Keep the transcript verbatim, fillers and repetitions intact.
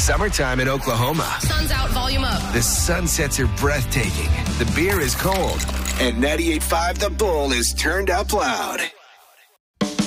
summertime in Oklahoma. Sun's out, volume up. The sunsets are breathtaking. The beer is cold. And ninety-eight point five The Bull is turned up loud.